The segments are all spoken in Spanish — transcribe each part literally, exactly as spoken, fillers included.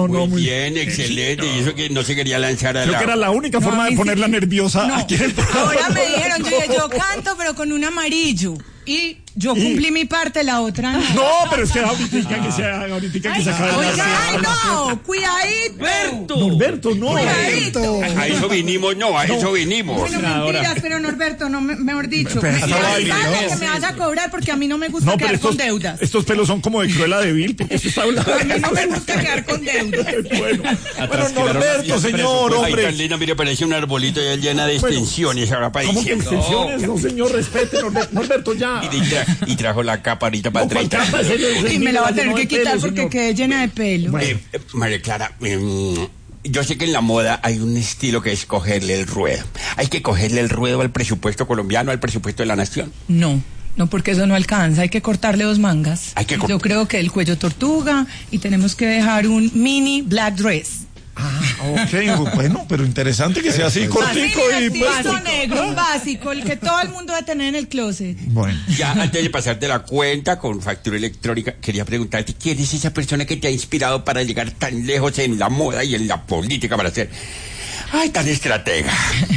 no, muy no. Muy bien, excelente. Y eso que no se quería lanzar a Creo la... que era la única forma No, de ponerla sí. nerviosa No. aquí en el programa. Ahora me dijeron, yo, dije, yo canto, pero con un amarillo. Y yo cumplí mi parte, la otra no. No, pero es que ahorita que se ahorita que se acabe la Oiga, ay, no, cuidadito. Norberto, no. Cuidadito. A eso vinimos, no, a eso vinimos. Bueno, mentiras, pero Norberto, no, me- mejor dicho. Pero Me esta sale vaina, que me vas a cobrar porque a mí no me gusta No, pero quedar estos, con deudas. estos pelos son como de Cruella de Vil, porque usted está hablando. A mí no me gusta quedar con deudas. Bueno, bueno, Norberto, señor, Ay, hombre. Carlina, mire, parece un arbolito ya llena de Bueno, extensiones ahora para ¿Cómo que diciembre. extensiones? No, señor, respete, Norberto, Norberto, ya. Y, tra- y trajo la capa ahorita para No, ¿cuál treinta. capa? Ese- ese Y me la va a lleno tener de que quitar pelo, porque señor. quedé llena de pelo. Eh, eh, María Clara, eh, yo sé que en la moda hay un estilo que es cogerle el ruedo. Hay que cogerle el ruedo al presupuesto colombiano, al presupuesto de la nación. No, no, porque eso no alcanza. Hay que cortarle dos mangas. Hay que cort- Yo creo que el cuello tortuga y tenemos que dejar un mini black dress. Ah, ok, bueno, pero interesante que sea así cortico y Así, pues. básico, negro, un básico, el que todo el mundo debe tener en el closet. Bueno. Ya antes de pasarte la cuenta con factura electrónica, quería preguntarte, ¿quién es esa persona que te ha inspirado para llegar tan lejos en la moda y en la política para ser, ay, tan estratega?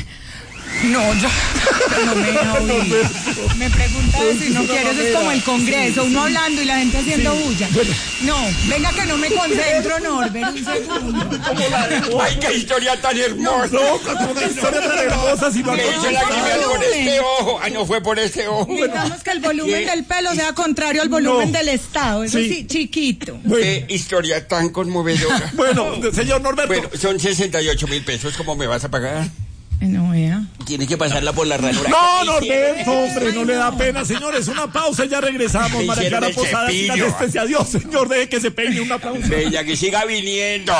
No, yo no me deja oír. Me pregunta eso y no quiero, eso es como el Congreso, uno hablando y la gente haciendo bulla. No, venga que no me concentro, Norbert, un segundo. Ay, qué historia tan hermosa. No, con una historia tan hermosa, si no Me hizo la lagrimear por este ojo. Ah, no fue por este ojo. Digamos que el volumen ¿Qué? del pelo sea contrario al volumen No. del Estado, eso Sí. sí, chiquito. Qué historia tan conmovedora. Bueno, señor Norberto. Bueno, son sesenta y ocho mil pesos. ¿Cómo me vas a pagar? No, vea. Tienes que pasarla por la ranura. No, Norberto, hombre, no le da pena, señores. Una pausa y ya regresamos. Me María hicieron Clara el Posada, sin cepillo. anestesia. Adiós, señor, deje que se peine una pausa. Bella, que siga viniendo.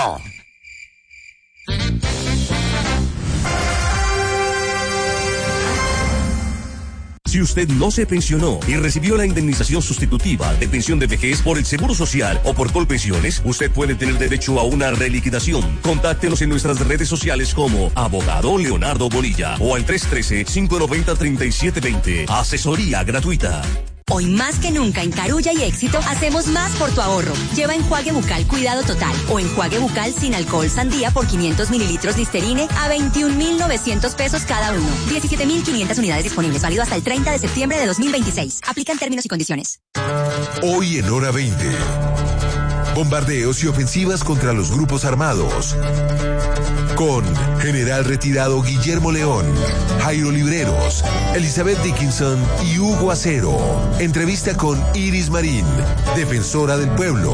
Si usted no se pensionó y recibió la indemnización sustitutiva de pensión de vejez por el Seguro Social o por Colpensiones, usted puede tener derecho a una reliquidación. Contáctenos en nuestras redes sociales como Abogado Leonardo Bonilla o al tres uno tres, cinco nueve cero, tres siete dos cero. Asesoría gratuita. Hoy más que nunca en Carulla y Éxito hacemos más por tu ahorro. Lleva enjuague bucal Cuidado Total o enjuague bucal sin alcohol Sandía por quinientos mililitros Listerine a veintiún mil novecientos pesos cada uno. diecisiete mil quinientas unidades disponibles, válido hasta el treinta de septiembre de dos mil veintiséis. Aplican términos y condiciones. Hoy en Hora veinte. Bombardeos y ofensivas contra los grupos armados. Con General Retirado Guillermo León, Jairo Libreros, Elizabeth Dickinson y Hugo Acero. Entrevista con Iris Marín, defensora del pueblo.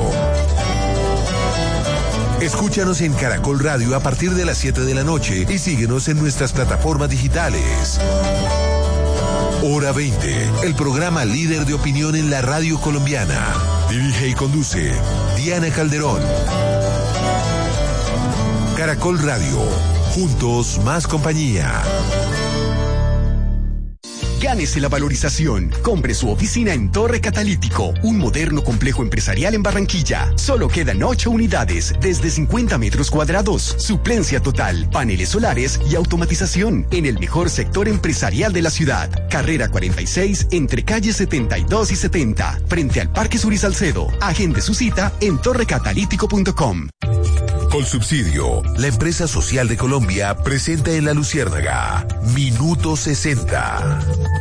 Escúchanos en Caracol Radio a partir de las siete de la noche y síguenos en nuestras plataformas digitales. Hora veinte, el programa líder de opinión en la radio colombiana. Dirige y conduce Diana Calderón. Caracol Radio, juntos más compañía. Gánese la valorización. Compre su oficina en Torre Catalítico, un moderno complejo empresarial en Barranquilla. Solo quedan ocho unidades, desde cincuenta metros cuadrados. Suplencia total, paneles solares y automatización en el mejor sector empresarial de la ciudad. Carrera cuarenta y seis, entre calles setenta y dos y setenta, frente al Parque Sur y Salcedo. Agende su cita en torre catalítico punto com. Colsubsidio, la empresa social de Colombia, presenta en La Luciérnaga Minuto sesenta.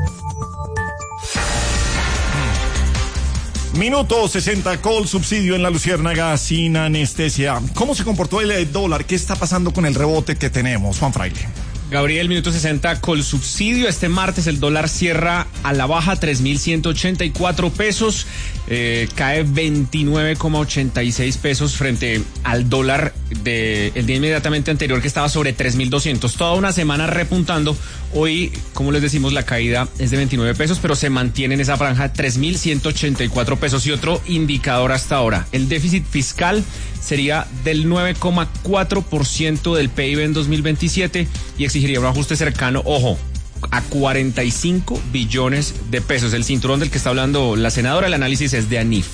Minuto sesenta, Colsubsidio en La Luciérnaga sin anestesia. ¿Cómo se comportó el dólar? ¿Qué está pasando con el rebote que tenemos, Juan Fraile? Gabriel, minuto sesenta, Colsubsidio. Este martes el dólar cierra a la baja, tres mil ciento ochenta y cuatro pesos. Eh, cae veintinueve coma ochenta y seis pesos frente al dólar del día inmediatamente anterior, que estaba sobre tres mil doscientos. Toda una semana repuntando. Hoy, como les decimos, la caída es de veintinueve pesos, pero se mantiene en esa franja tres mil ciento ochenta y cuatro pesos. Y otro indicador hasta ahora, el déficit fiscal sería del nueve coma cuatro por ciento del P I B en dos mil veintisiete y exigiría un ajuste cercano, ojo, a cuarenta y cinco billones de pesos. El cinturón del que está hablando la senadora, el análisis es de ANIF.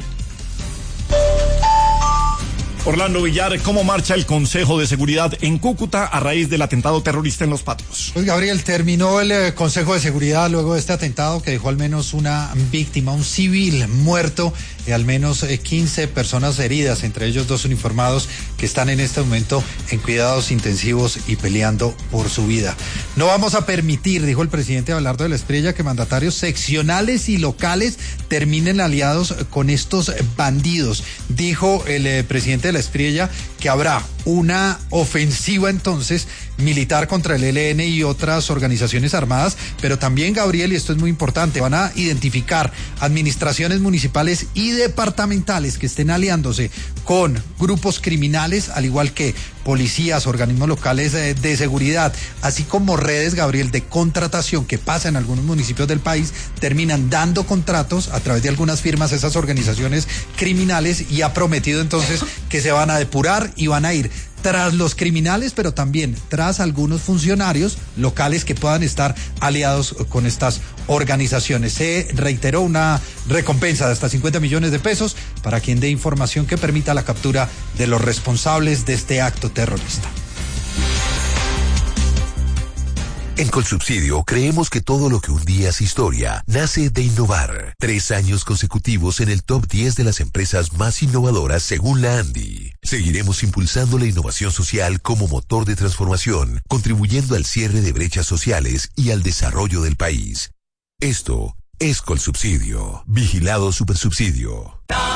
Orlando Villar, ¿cómo marcha el Consejo de Seguridad en Cúcuta a raíz del atentado terrorista en Los Patos? Pues Gabriel, terminó el eh, Consejo de Seguridad luego de este atentado que dejó al menos una víctima, un civil muerto y al menos eh, quince personas heridas, entre ellos dos uniformados que están en este momento en cuidados intensivos y peleando por su vida. No vamos a permitir, dijo el presidente Abelardo de la Espriella, que mandatarios seccionales y locales terminen aliados con estos bandidos. Dijo el eh, presidente de la Espriella que habrá una ofensiva entonces militar contra el E L N y otras organizaciones armadas, pero también, Gabriel, y esto es muy importante, van a identificar administraciones municipales y departamentales que estén aliándose con grupos criminales, al igual que policías, organismos locales de, de seguridad, así como redes, Gabriel, de contratación que pasa en algunos municipios del país, terminan dando contratos a través de algunas firmas, esas organizaciones criminales, y ha prometido entonces que se van a depurar y van a ir tras los criminales, pero también tras algunos funcionarios locales que puedan estar aliados con estas organizaciones. Se reiteró una recompensa de hasta cincuenta millones de pesos para quien dé información que permita la captura de los responsables de este acto terrorista. En Colsubsidio creemos que todo lo que un día es historia nace de innovar. Tres años consecutivos en el top diez de las empresas más innovadoras según la ANDI. Seguiremos impulsando la innovación social como motor de transformación, contribuyendo al cierre de brechas sociales y al desarrollo del país. Esto es Colsubsidio. Vigilado Supersubsidio.